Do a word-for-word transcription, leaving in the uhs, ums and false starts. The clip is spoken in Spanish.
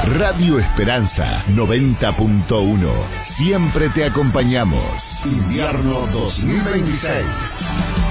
Radio Esperanza noventa punto uno. Siempre te acompañamos. Invierno dos mil veintiséis.